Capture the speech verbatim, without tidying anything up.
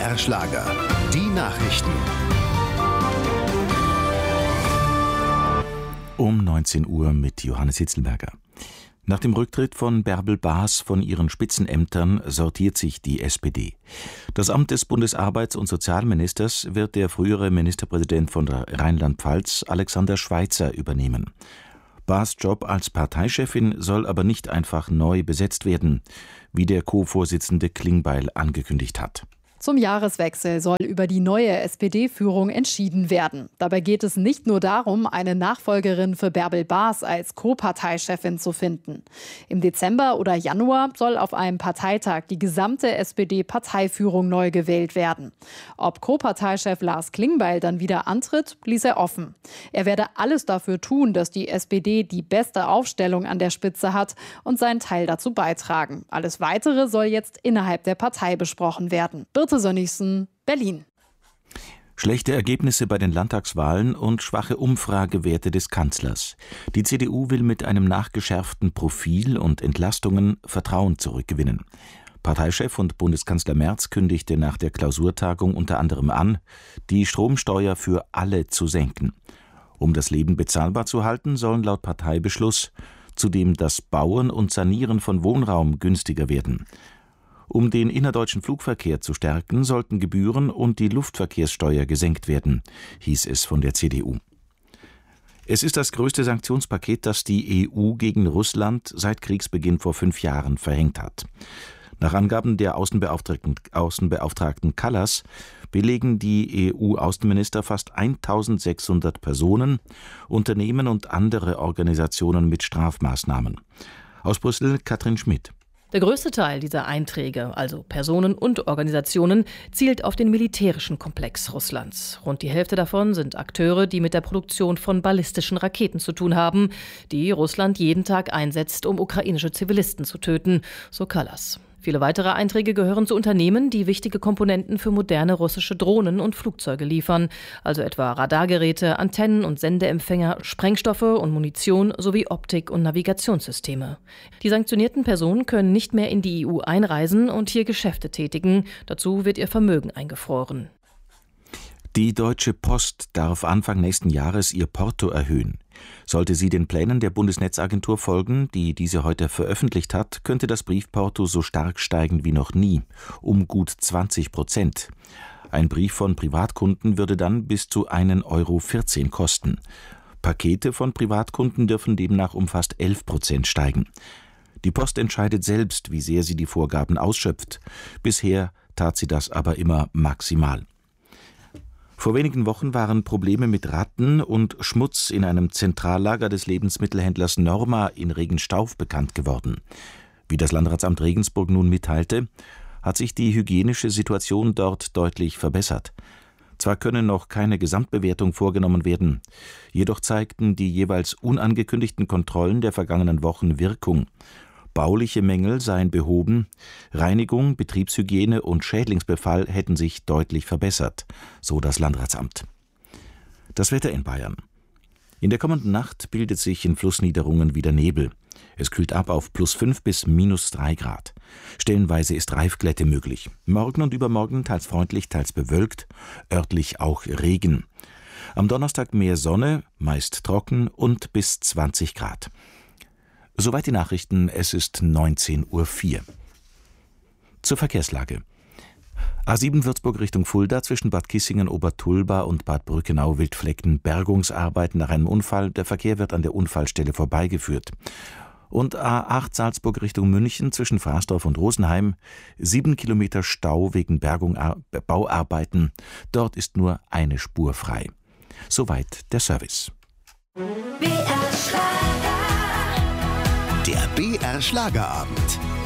R Schlager. Die Nachrichten. Um neunzehn Uhr mit Johannes Hitzelberger. Nach dem Rücktritt von Bärbel Baas von ihren Spitzenämtern sortiert sich die S P D. Das Amt des Bundesarbeits- und Sozialministers wird der frühere Ministerpräsident von Rheinland-Pfalz, Alexander Schweitzer, übernehmen. Baas' Job als Parteichefin soll aber nicht einfach neu besetzt werden, wie der Co-Vorsitzende Klingbeil angekündigt hat. Zum Jahreswechsel soll über die neue S P D-Führung entschieden werden. Dabei geht es nicht nur darum, eine Nachfolgerin für Bärbel Baas als Co-Parteichefin zu finden. Im Dezember oder Januar soll auf einem Parteitag die gesamte S P D-Parteiführung neu gewählt werden. Ob Co-Parteichef Lars Klingbeil dann wieder antritt, ließ er offen. Er werde alles dafür tun, dass die S P D die beste Aufstellung an der Spitze hat und seinen Teil dazu beitragen. Alles Weitere soll jetzt innerhalb der Partei besprochen werden. Birte Sönnigsen, Berlin. Schlechte Ergebnisse bei den Landtagswahlen und schwache Umfragewerte des Kanzlers. Die C D U will mit einem nachgeschärften Profil und Entlastungen Vertrauen zurückgewinnen. Parteichef und Bundeskanzler Merz kündigte nach der Klausurtagung unter anderem an, die Stromsteuer für alle zu senken. Um das Leben bezahlbar zu halten, sollen laut Parteibeschluss zudem das Bauen und Sanieren von Wohnraum günstiger werden. Um den innerdeutschen Flugverkehr zu stärken, sollten Gebühren und die Luftverkehrssteuer gesenkt werden, hieß es von der C D U. Es ist das größte Sanktionspaket, das die E U gegen Russland seit Kriegsbeginn vor fünf Jahren verhängt hat. Nach Angaben der Außenbeauftragten, Außenbeauftragten Kallas belegen die E U-Außenminister fast eintausendsechshundert Personen, Unternehmen und andere Organisationen mit Strafmaßnahmen. Aus Brüssel Katrin Schmidt. Der größte Teil dieser Einträge, also Personen und Organisationen, zielt auf den militärischen Komplex Russlands. Rund die Hälfte davon sind Akteure, die mit der Produktion von ballistischen Raketen zu tun haben, die Russland jeden Tag einsetzt, um ukrainische Zivilisten zu töten, so Kallas. Viele weitere Einträge gehören zu Unternehmen, die wichtige Komponenten für moderne russische Drohnen und Flugzeuge liefern, also etwa Radargeräte, Antennen und Sendeempfänger, Sprengstoffe und Munition sowie Optik- und Navigationssysteme. Die sanktionierten Personen können nicht mehr in die E U einreisen und hier Geschäfte tätigen. Dazu wird ihr Vermögen eingefroren. Die Deutsche Post darf Anfang nächsten Jahres ihr Porto erhöhen. Sollte sie den Plänen der Bundesnetzagentur folgen, die diese heute veröffentlicht hat, könnte das Briefporto so stark steigen wie noch nie, um gut zwanzig Prozent. Ein Brief von Privatkunden würde dann bis zu ein Euro vierzehn kosten. Pakete von Privatkunden dürfen demnach um fast elf Prozent steigen. Die Post entscheidet selbst, wie sehr sie die Vorgaben ausschöpft. Bisher tat sie das aber immer maximal. Vor wenigen Wochen waren Probleme mit Ratten und Schmutz in einem Zentrallager des Lebensmittelhändlers Norma in Regenstauf bekannt geworden. Wie das Landratsamt Regensburg nun mitteilte, hat sich die hygienische Situation dort deutlich verbessert. Zwar können noch keine Gesamtbewertung vorgenommen werden, jedoch zeigten die jeweils unangekündigten Kontrollen der vergangenen Wochen Wirkung. Bauliche Mängel seien behoben, Reinigung, Betriebshygiene und Schädlingsbefall hätten sich deutlich verbessert, so das Landratsamt. Das Wetter in Bayern. In der kommenden Nacht bildet sich in Flussniederungen wieder Nebel. Es kühlt ab auf plus fünf bis minus drei Grad. Stellenweise ist Reifglätte möglich. Morgen und übermorgen teils freundlich, teils bewölkt, örtlich auch Regen. Am Donnerstag mehr Sonne, meist trocken und bis zwanzig Grad. Soweit die Nachrichten, es ist neunzehn Uhr vier. Zur Verkehrslage. A sieben Würzburg Richtung Fulda zwischen Bad Kissingen, Obertulba und Bad Brückenau Wildflecken. Bergungsarbeiten nach einem Unfall. Der Verkehr wird an der Unfallstelle vorbeigeführt. Und A acht Salzburg Richtung München zwischen Fraßdorf und Rosenheim. Sieben Kilometer Stau wegen Bergung, Bauarbeiten. Dort ist nur eine Spur frei. Soweit der Service. Der B R Schlagerabend.